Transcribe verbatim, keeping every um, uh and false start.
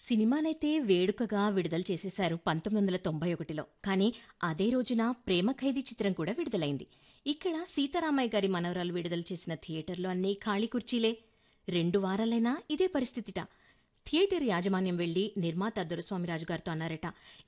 సినిమానైతే వేడుకగా విడుదల చేసేశారు పంతొమ్మిది వందల తొంభై ఒకటిలో. కానీ అదే రోజున 'ప్రేమ ఖైదీ' చిత్రం కూడా విడుదలైంది. ఇక్కడ సీతారామయ్య గారి మనవరాలు విడుదల చేసిన థియేటర్లో అన్నీ ఖాళీ కుర్చీలే. రెండు వారాలైనా ఇదే పరిస్థితిట. థియేటర్ యాజమాన్యం వెళ్లి నిర్మాత దొరస్వామిరాజు గారితో అన్నారట,